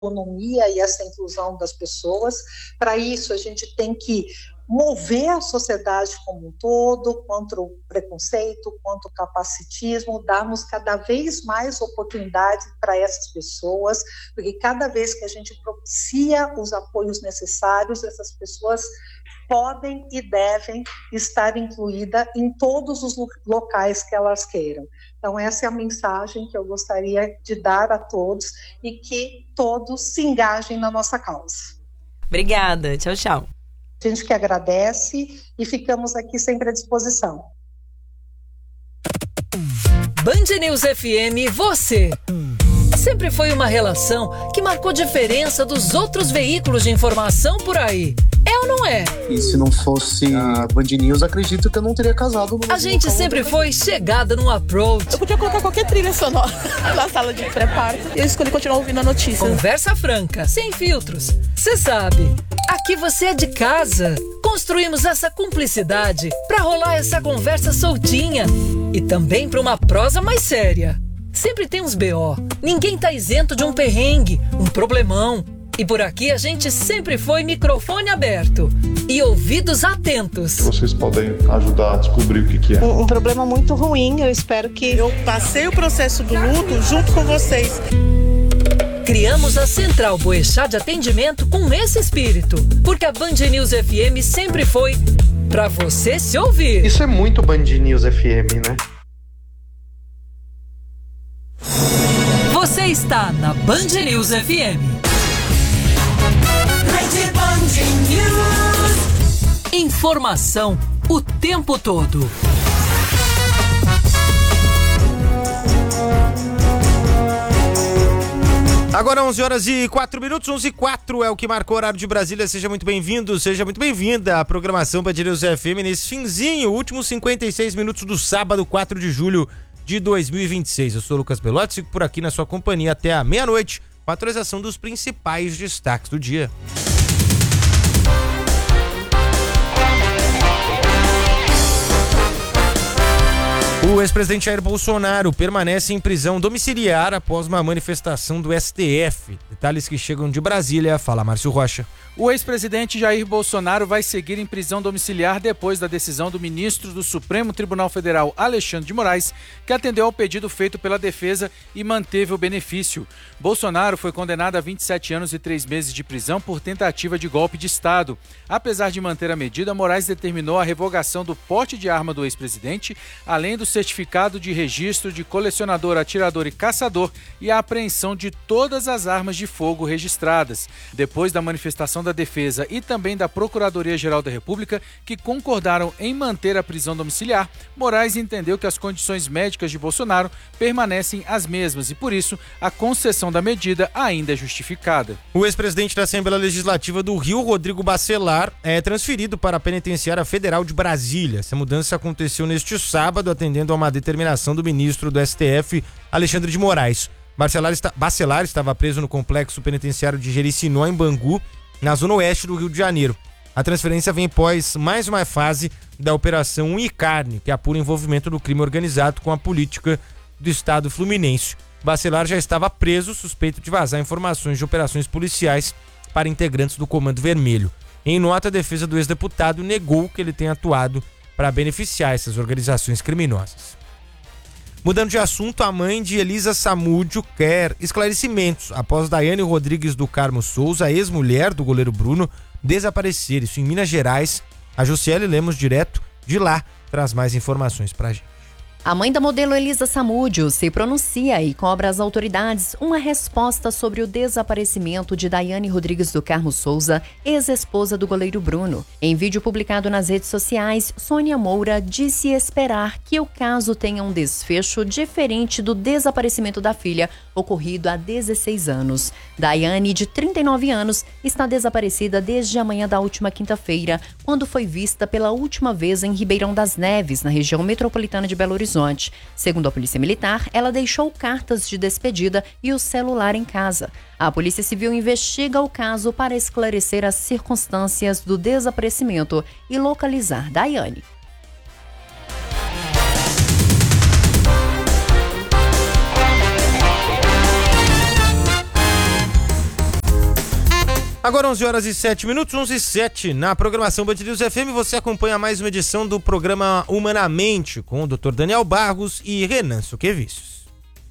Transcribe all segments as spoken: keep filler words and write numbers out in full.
autonomia e essa inclusão das pessoas. Para isso, a gente tem que mover a sociedade como um todo contra o preconceito, contra o capacitismo, darmos cada vez mais oportunidade para essas pessoas, porque cada vez que a gente propicia os apoios necessários, essas pessoas podem e devem estar incluídas em todos os locais que elas queiram. Então, essa é a mensagem que eu gostaria de dar a todos e que todos se engajem na nossa causa. Obrigada. Tchau, tchau. A gente que agradece e ficamos aqui sempre à disposição. Band News F M, você. Sempre foi uma relação que marcou diferença dos outros veículos de informação por aí. É ou não é? E se não fosse a Band News, acredito que eu não teria casado. No a gente sempre foi chegada num approach. Eu podia colocar qualquer trilha sonora na sala de pré-parto e eu escolhi continuar ouvindo a notícia. Conversa franca, sem filtros. Você sabe, aqui você é de casa. Construímos essa cumplicidade pra rolar essa conversa soltinha e também pra uma prosa mais séria. Sempre tem uns B O. Ninguém tá isento de um perrengue, um problemão. E por aqui a gente sempre foi microfone aberto e ouvidos atentos. Vocês podem ajudar a descobrir o que, que é. Um, um problema muito ruim, eu espero que... Eu passei o processo do luto junto com vocês. Criamos a Central Boechat de Atendimento com esse espírito, porque a Band News F M sempre foi pra você se ouvir. Isso é muito Band News F M, né? Você está na Band News F M. Informação o tempo todo. Agora onze horas e quatro minutos, onze e quatro é o que marcou o horário de Brasília. Seja muito bem-vindo, seja muito bem-vinda à programação Band News F M nesse finzinho, últimos cinquenta e seis minutos do sábado, quatro de julho de dois mil e vinte e seis. Eu sou o Lucas Belotti, fico por aqui na sua companhia até a meia-noite, com a atualização dos principais destaques do dia. O ex-presidente Jair Bolsonaro permanece em prisão domiciliar após uma manifestação do S T F. Detalhes que chegam de Brasília. Fala, Márcio Rocha. O ex-presidente Jair Bolsonaro vai seguir em prisão domiciliar depois da decisão do ministro do Supremo Tribunal Federal, Alexandre de Moraes, que atendeu ao pedido feito pela defesa e manteve o benefício. Bolsonaro foi condenado a vinte e sete anos e três meses de prisão por tentativa de golpe de Estado. Apesar de manter a medida, Moraes determinou a revogação do porte de arma do ex-presidente, além do certificado de registro de colecionador, atirador e caçador e a apreensão de todas as armas de fogo registradas. Depois da manifestação da defesa e também da Procuradoria-Geral da República, que concordaram em manter a prisão domiciliar, Moraes entendeu que as condições médicas de Bolsonaro permanecem as mesmas e, por isso, a concessão da medida ainda é justificada. O ex-presidente da Assembleia Legislativa do Rio, Rodrigo Bacelar, é transferido para a Penitenciária Federal de Brasília. Essa mudança aconteceu neste sábado, atendendo a uma determinação do ministro do S T F, Alexandre de Moraes. Bacelar, está, Bacelar estava preso no complexo penitenciário de Jericinó, em Bangu, na zona oeste do Rio de Janeiro. A transferência vem após mais uma fase da Operação Unicarne, que apura o envolvimento do crime organizado com a política do Estado fluminense. Bacelar já estava preso, suspeito de vazar informações de operações policiais para integrantes do Comando Vermelho. Em nota, a defesa do ex-deputado negou que ele tenha atuado para beneficiar essas organizações criminosas. Mudando de assunto, a mãe de Elisa Samúdio quer esclarecimentos após Daiane Rodrigues do Carmo Souza, ex-mulher do goleiro Bruno, desaparecer. Isso em Minas Gerais. A Josiele Lemos, direto de lá, traz mais informações pra gente. A mãe da modelo Elisa Samúdio se pronuncia e cobra às autoridades uma resposta sobre o desaparecimento de Daiane Rodrigues do Carmo Souza, ex-esposa do goleiro Bruno. Em vídeo publicado nas redes sociais, Sônia Moura disse esperar que o caso tenha um desfecho diferente do desaparecimento da filha, ocorrido há dezesseis anos. Daiane, de trinta e nove anos, está desaparecida desde a manhã da última quinta-feira, quando foi vista pela última vez em Ribeirão das Neves, na região metropolitana de Belo Horizonte. Segundo a Polícia Militar, ela deixou cartas de despedida e o celular em casa. A Polícia Civil investiga o caso para esclarecer as circunstâncias do desaparecimento e localizar Daiane. Agora onze horas e sete minutos, onze e sete, na programação Band News F M, você acompanha mais uma edição do programa Humanamente, com o doutor Daniel Barros e Renan Suquevicius.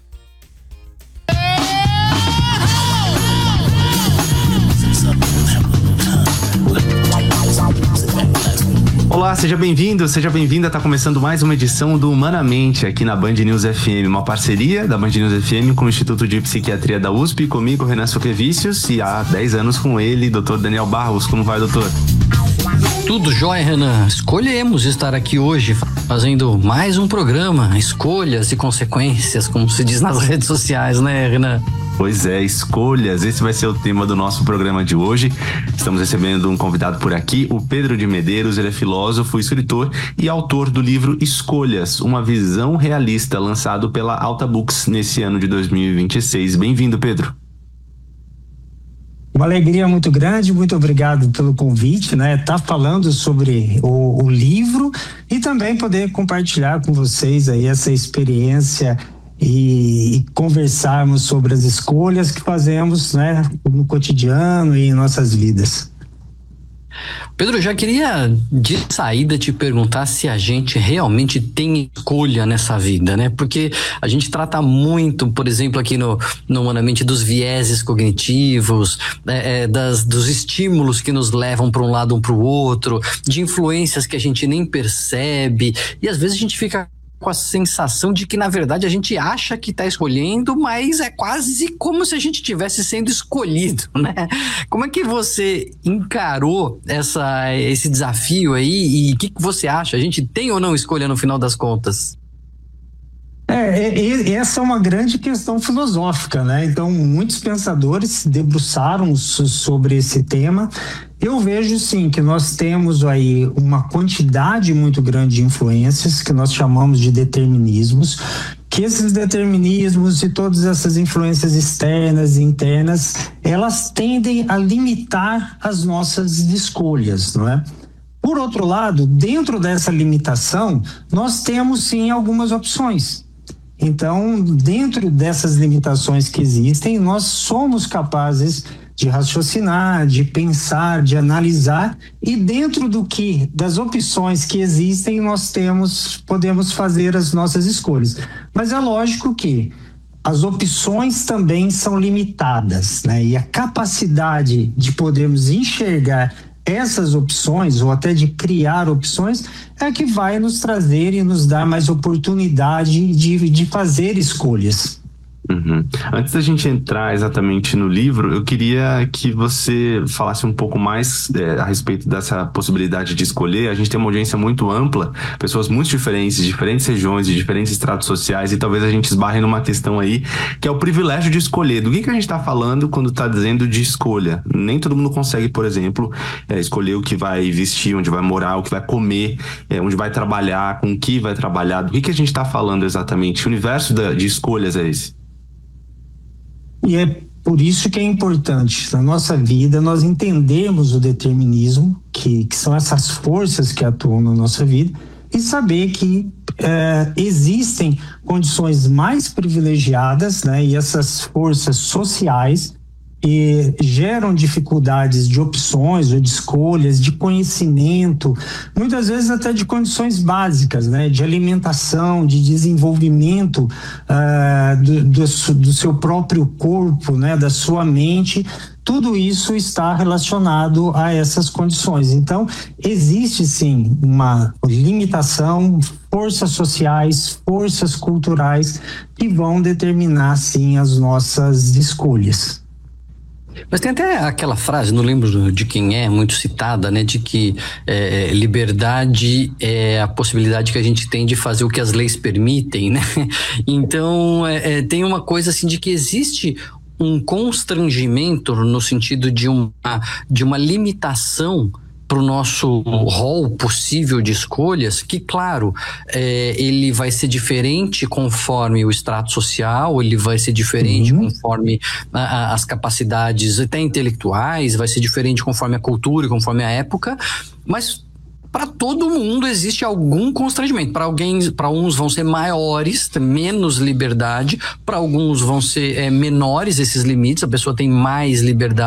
Olá, seja bem-vindo, seja bem-vinda. Tá começando mais uma edição do Humanamente aqui na Band News F M, uma parceria da Band News F M com o Instituto de Psiquiatria da U S P, comigo, Renan Suquevicius, e há dez anos com ele, doutor Daniel Barros. Como vai, doutor? Tudo jóia, Renan. Escolhemos estar aqui hoje fazendo mais um programa, escolhas e consequências, como se diz nas redes sociais, né, Renan? Pois é, escolhas, esse vai ser o tema do nosso programa de hoje. Estamos recebendo um convidado por aqui, o Pedro de Medeiros. Ele é filósofo, escritor e autor do livro Escolhas, uma visão realista, lançado pela Alta Books nesse ano de dois mil e vinte e seis. Bem-vindo, Pedro. Uma alegria muito grande, muito obrigado pelo convite, né? Tá falando sobre o, o livro e também poder compartilhar com vocês aí essa experiência e, e conversarmos sobre as escolhas que fazemos, né, no cotidiano e em nossas vidas. Pedro, já queria de saída te perguntar se a gente realmente tem escolha nessa vida, né? Porque a gente trata muito, por exemplo, aqui no, no Humanamente, dos vieses cognitivos, é, é, das, dos estímulos que nos levam para um lado ou para o outro, de influências que a gente nem percebe, e às vezes a gente fica com a sensação de que, na verdade, a gente acha que está escolhendo, mas é quase como se a gente estivesse sendo escolhido, né? Como é que você encarou essa, esse desafio aí e o que, que você acha? A gente tem ou não escolha no final das contas? É, é, essa é uma grande questão filosófica, né? Então, muitos pensadores se debruçaram sobre esse tema. Eu vejo, sim, que nós temos aí uma quantidade muito grande de influências, que nós chamamos de determinismos, que esses determinismos e todas essas influências externas e internas, elas tendem a limitar as nossas escolhas, não é? Por outro lado, dentro dessa limitação, nós temos, sim, algumas opções. Então, dentro dessas limitações que existem, nós somos capazes de raciocinar, de pensar, de analisar, e dentro do que, das opções que existem, nós temos, podemos fazer as nossas escolhas. Mas é lógico que as opções também são limitadas, né? E a capacidade de podermos enxergar essas opções, ou até de criar opções, é que vai nos trazer e nos dar mais oportunidade de, de fazer escolhas. Uhum. Antes da gente entrar exatamente no livro, eu queria que você falasse um pouco mais é, a respeito dessa possibilidade de escolher. A gente tem uma audiência muito ampla, pessoas muito diferentes, de diferentes regiões, de diferentes estratos sociais, e talvez a gente esbarre numa questão aí, que é o privilégio de escolher. Do que, que a gente está falando quando está dizendo de escolha? Nem todo mundo consegue, por exemplo, é, escolher o que vai vestir, onde vai morar, o que vai comer, é, onde vai trabalhar, com o que vai trabalhar. Do que, que a gente está falando exatamente? O universo da, de escolhas é esse? E é por isso que é importante, na nossa vida, nós entendermos o determinismo, que, que são essas forças que atuam na nossa vida, e saber que é, existem condições mais privilegiadas, né, e essas forças sociais e geram dificuldades de opções ou de escolhas, de conhecimento, muitas vezes até de condições básicas, né, de alimentação, de desenvolvimento uh, do, do, do seu próprio corpo, né, da sua mente. Tudo isso está relacionado a essas condições. Então, existe sim uma limitação, forças sociais, forças culturais que vão determinar sim as nossas escolhas. Mas tem até aquela frase, não lembro de quem é, muito citada, né, de que é, liberdade é a possibilidade que a gente tem de fazer o que as leis permitem, né? Então, é, é, tem uma coisa assim de que existe um constrangimento no sentido de uma, de uma limitação para o nosso rol possível de escolhas, que, claro, é, ele vai ser diferente conforme o extrato social, ele vai ser diferente uhum. conforme a, a, as capacidades até intelectuais, vai ser diferente conforme a cultura, conforme a época, mas para todo mundo existe algum constrangimento. Para alguém, para uns vão ser maiores, menos liberdade, para alguns vão ser é, menores esses limites, a pessoa tem mais liberdade